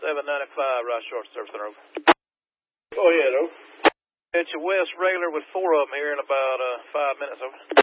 795, right short surface center, over. Go ahead, over. It's your west regular with 4 of them here in about 5 minutes, over.